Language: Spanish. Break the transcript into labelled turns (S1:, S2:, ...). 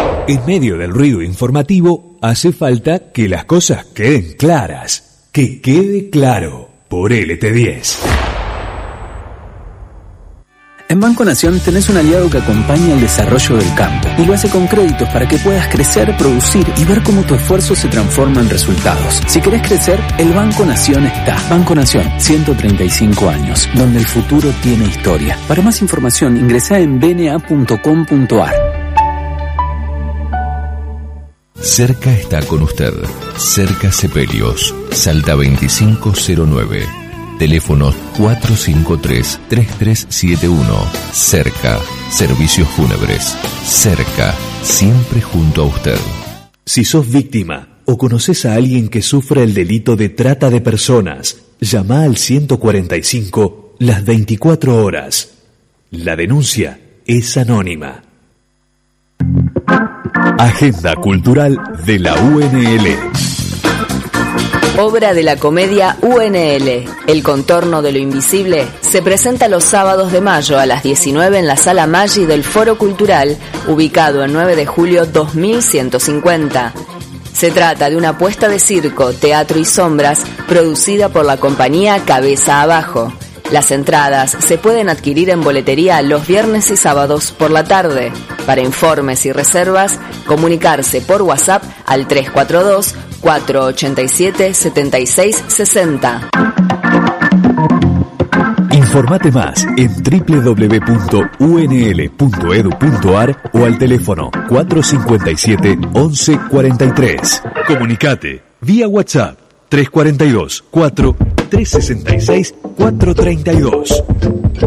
S1: En medio del ruido informativo, hace falta que las cosas queden claras. Que quede claro por LT10.
S2: En Banco Nación tenés un aliado que acompaña el desarrollo del campo y lo hace con créditos para que puedas crecer, producir y ver cómo tu esfuerzo se transforma en resultados. Si querés crecer, el Banco Nación está. Banco Nación, 135 años, donde el futuro tiene historia. Para más información, ingresá en bna.com.ar.
S3: Cerca está con usted. Cerca Sepelios, Salta 2509. Teléfonos 453-3371. Cerca, servicios fúnebres. Cerca, siempre junto a usted.
S1: Si sos víctima o conoces a alguien que sufre el delito de trata de personas, llama al 145 las 24 horas. La denuncia es anónima. Agenda cultural de la UNL.
S4: Obra de la comedia UNL, El contorno de lo invisible, se presenta los sábados de mayo a las 19 en la Sala Maggi del Foro Cultural, ubicado en 9 de julio 2150. Se trata de una puesta de circo, teatro y sombras, producida por la compañía Cabeza Abajo. Las entradas se pueden adquirir en boletería los viernes y sábados por la tarde. Para informes y reservas, comunicarse por WhatsApp al 342-487-7660.
S1: Informate más en www.unl.edu.ar o al teléfono 457-1143. Comunicate vía WhatsApp 342-4-366-432.